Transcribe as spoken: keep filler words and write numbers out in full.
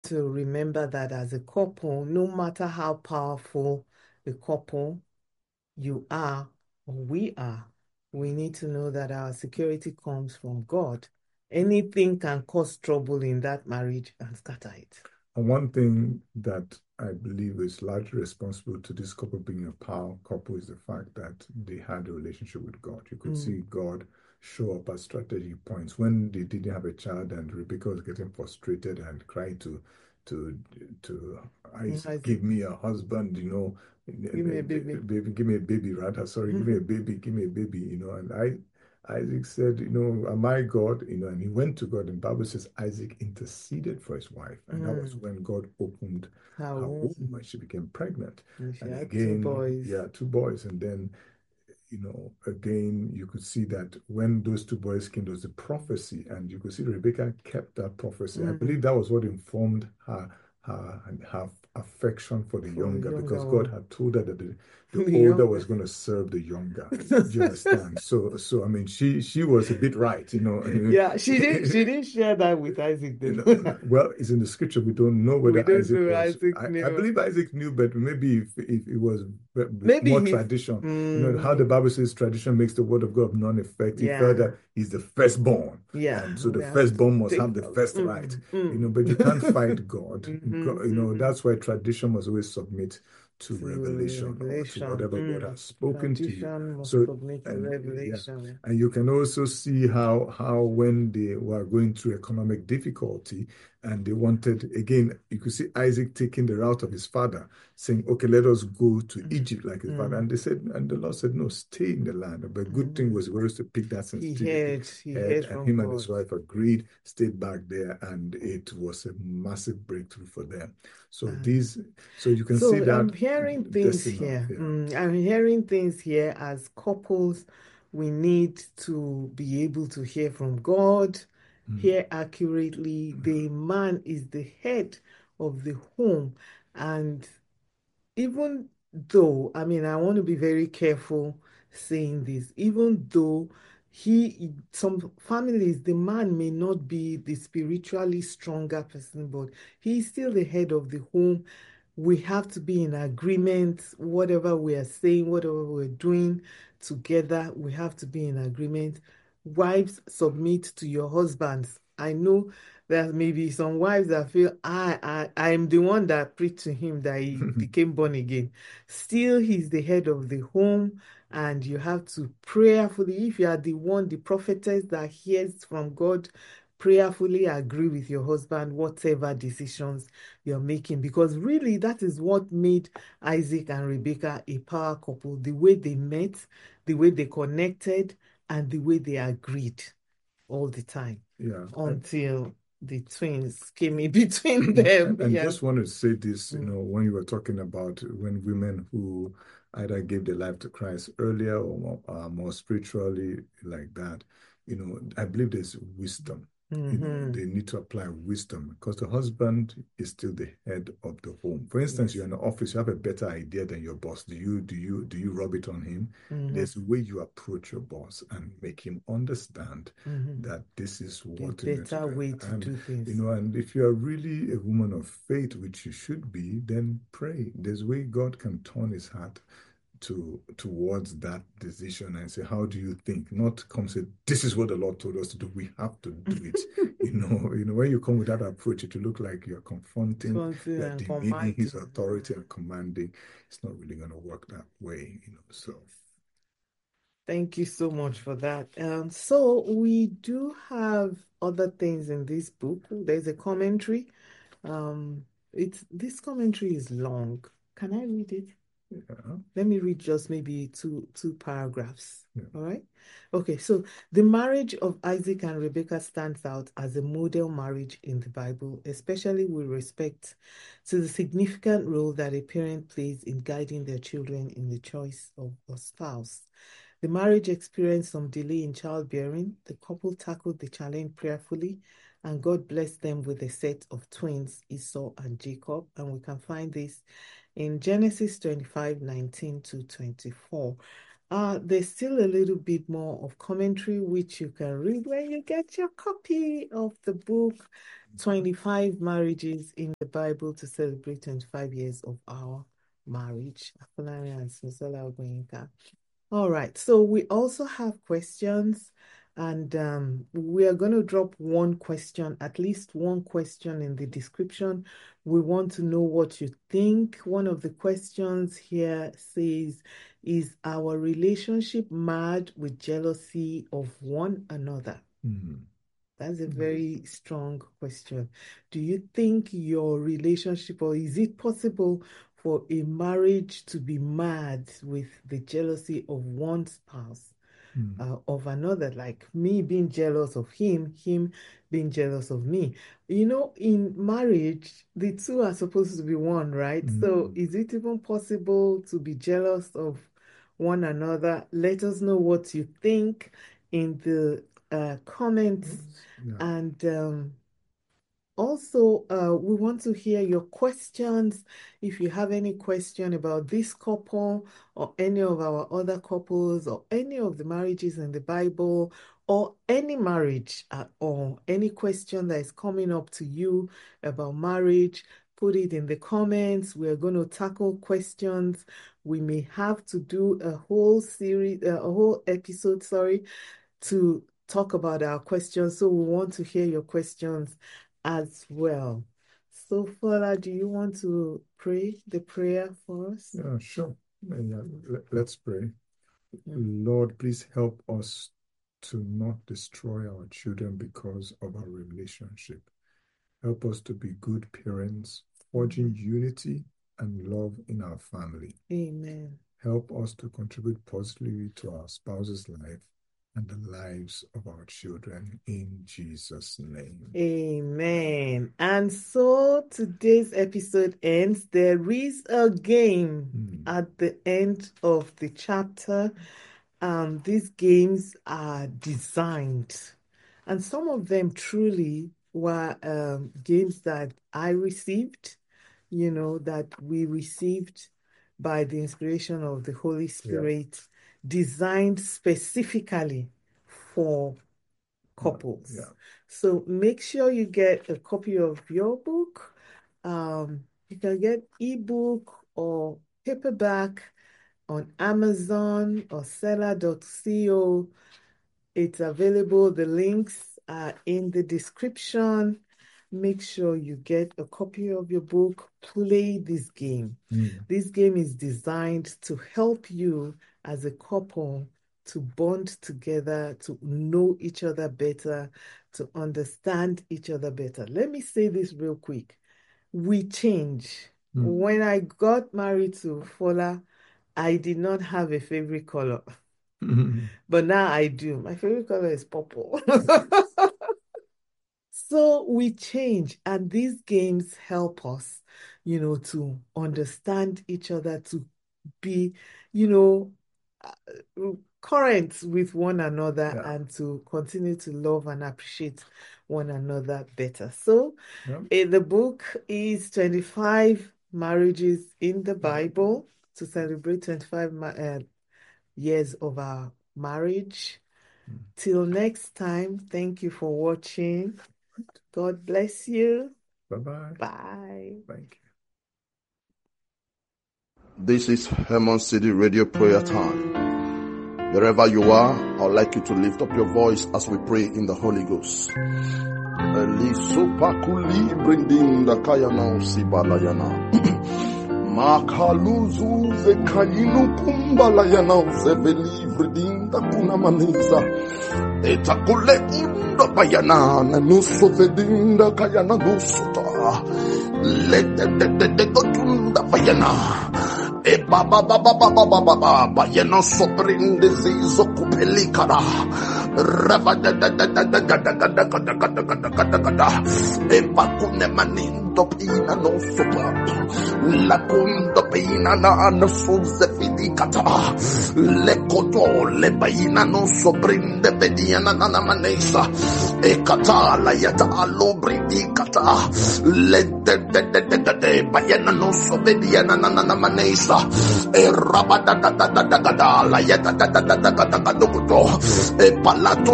to remember that as a couple, no matter how powerful the couple you are or we are, we need to know that our security comes from God. Anything can cause trouble in that marriage and scatter it. And one thing that I believe is largely responsible to this couple being a power couple is the fact that they had a relationship with God. You could Mm. see God show up at strategic points when they didn't have a child and Rebecca was getting frustrated and cried to to to Isaac, Isaac, give me a husband, you know, give me a baby. baby, give me a baby, rather, sorry, give me a baby, give me a baby, you know, and I Isaac said, you know, am I God? You know, and he went to God. And the Bible says Isaac interceded for his wife. And that was Mm. when God opened Her her womb womb. and she became pregnant. And she And had two again, boys. yeah, two boys. And then, you know, again, you could see that when those two boys came, there was a prophecy. And you could see Rebecca kept that prophecy. I believe Mm. that was what informed her, her, her affection for the For the younger, younger because God one. had told her that the, the The older younger. was going to serve the younger. Do you understand? So, so I mean, she she was a bit right, you know. Yeah, she didn't she didn't share that with Isaac You though. know, well, it's in the scripture. We don't know We whether don't Isaac know was. Isaac I, I knew. believe Isaac knew, but maybe if, if it was Maybe more he tradition, you know, how the mm, Bible says tradition makes the word of God non-effective. yeah, Further, he's the firstborn, yeah. and so the We have to firstborn must take have the that. first right, Mm, you know. mm. But you can't fight God. God, you know, Mm-hmm, that's why tradition must always submit to to revelation or to revelation. whatever God Mm. has spoken to you. Tradition must So, submit to and yeah. revelation. And you can also see how how when they were going through economic difficulty and they wanted, again, you could see Isaac taking the route of his father, saying, okay, let us go to Egypt like his father. Mm, And they said, and the Lord said, no, stay in the land. But good thing mm. was he was to pick that He sensitivity heard, he head, heard and from him and his God. wife agreed, stayed back there, and it was a massive breakthrough for them. So Uh, these, so you can see so that I'm hearing things destiny, here. yeah. Mm, I'm hearing things here as couples. We need to be able to hear from God, Mm. hear accurately. The man is the head of the home. And even though, I mean, I want to be very careful saying this, even though he, some families, the man may not be the spiritually stronger person, but he's still the head of the home. We have to be in agreement, whatever we are saying, whatever we're doing together, we have to be in agreement. Wives, submit to your husbands. I know there may be some wives that feel I I I'm the one that preached to him that he became born again. Still, he's the head of the home, and you have to prayerfully, if you are the one, the prophetess that hears from God, prayerfully agree with your husband, whatever decisions you're making, because really that is what made Isaac and Rebecca a power couple, the way they met, the way they connected, and the way they agreed all the time Yeah. I, until the twins came in between them. And, and Yeah. just wanted to say this, you Mm. know, when you were talking about when women who either gave their life to Christ earlier or more, uh, more spiritually like that, you know, I believe there's wisdom. You know, Mm-hmm. they need to apply wisdom because the husband is still the head of the home. For instance, you're Yes. in the office, you have a better idea than your boss. Do you do you do you rub it on him? Mm-hmm. There's a way you approach your boss and make him understand Mm-hmm. that this is A what you know. better way to And do you things. know, and if you are really a woman of faith, which you should be, then pray. There's a way God can turn his heart to towards that decision and say, how do you think? Not come say, this is what the Lord told us to do. We have to do it. You know, you know, when you come with that approach, it will look like you're confronting, Something you're and demeaning his commanding. authority and commanding. It's not really going to work that way, you know. So Thank you so much for that. Um, so we do have other things in this book. There's a commentary. Um, it's this commentary is long. Can I read it? yeah, Let me read just maybe two two paragraphs. yeah. All right. Okay, so the marriage of Isaac and Rebekah stands out as a model marriage in the Bible, especially with respect to the significant role that a parent plays in guiding their children in the choice of a spouse. The marriage experienced some delay in childbearing. The couple tackled the challenge prayerfully, and God blessed them with a set of twins, Esau and Jacob. And we can find this in Genesis twenty-five, nineteen to twenty-four. Uh, there's still a little bit more of commentary, which you can read when you get your copy of the book, twenty-five Marriages in the Bible to Celebrate twenty-five Years of Our Marriage. Afolari and Simisola Ogboyinka. All right, so we also have questions, and um, we are going to drop one question, at least one question in the description. We want to know what you think. One of the questions here says, is our relationship marred with jealousy of one another? Mm. That's a very strong question. Do you think your relationship, or is it possible for a marriage to be marred with the jealousy of one spouse Mm. uh, of another, like me being jealous of him, him being jealous of me? You know, in marriage, the two are supposed to be one, right? Mm. So is it even possible to be jealous of one another? Let us know what you think in the uh, comments. Yeah. And um, also, uh, we want to hear your questions. If you have any question about this couple or any of our other couples or any of the marriages in the Bible or any marriage at all, any question that is coming up to you about marriage, put it in the comments. We're going to tackle questions. We may have to do a whole series, uh, a whole episode, sorry, to talk about our questions. So we want to hear your questions as well. So, Fola, do you want to pray the prayer for us? Yeah, sure. Yeah, let's pray. Lord, please help us to not destroy our children because of our relationship. Help us to be good parents, forging unity and love in our family. Amen. Help us to contribute positively to our spouse's life and the lives of our children, in Jesus' name. Amen. And so today's episode ends. There is a game mm. at the end of the chapter. Um, these games are designed, and some of them truly were um, games that I received, you know, that we received by the inspiration of the Holy Spirit. Yeah. Designed specifically for couples. Yeah. So make sure you get a copy of your book. Um, you can get ebook or paperback on Amazon or seller dot co. It's available. The links are in the description. Make sure you get a copy of your book. Play this game. Mm. This game is designed to help you as a couple to bond together, to know each other better, to understand each other better. Let me say this real quick. We change. Mm. When I got married to Fola, I did not have a favorite color. Mm-hmm. But now I do. My favorite color is purple. So we change, and these games help us, you know, to understand each other, to be, you know, uh, current with one another, yeah. and to continue to love and appreciate one another better. So yeah. uh, the book is twenty-five Marriages in the Bible to celebrate twenty-five uh, years of our marriage. Mm. Till next time, thank you for watching. God bless you. Bye-bye. Bye. Thank you. This is Hermon City Radio Prayer Time. Wherever you are, I'd like you to lift up your voice as we pray in the Holy Ghost. Makaluzu zekayinu kumbala yana uzebeli vridinda kuna maniza etakule unda bayana na nuso vedinda kayana nusuta lete de de de gotunda bayana e baba baba baba baba bayana soprinde zizo kupelikara rava da da da da da da da da da da da da da e bakune manin top ina no sopa. La kundo pina na no suze fidikata. Le koto le baina no sobrinde bediana na na manesa. E kata la yata alobri kata. Le de de de de de de bayana no sobediana na na na manesa. E rabada da da da da da la yata da da da da da da da. E palato